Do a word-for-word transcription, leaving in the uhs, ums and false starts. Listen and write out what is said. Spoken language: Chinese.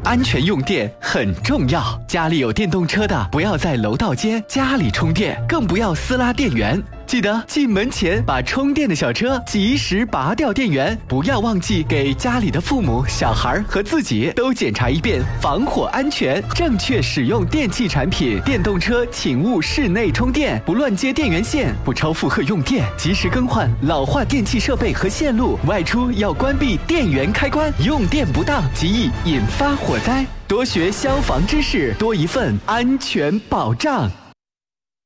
安全用电很重要。家里有电动车的，不要在楼道间家里充电，更不要私拉电源。记得进门前把充电的小车及时拔掉电源，不要忘记给家里的父母、小孩和自己都检查一遍防火安全，正确使用电器产品。电动车请勿室内充电，不乱接电源线，不超负荷用电，及时更换老化电器设备和线路。外出要关闭电源开关，用电不当极易引发火灾。多学消防知识，多一份安全保障。